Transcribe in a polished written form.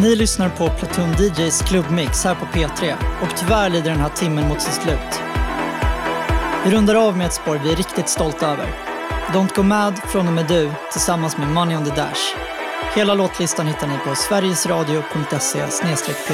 Ni lyssnar på Platoon DJs klubbmix här på P3 och tyvärr lider den här timmen mot sitt slut. Vi rundar av med ett spår vi är riktigt stolta över. Don't Go Mad från och med du tillsammans med Money on the Dash. Hela låtlistan hittar ni på sverigesradio.se/p3.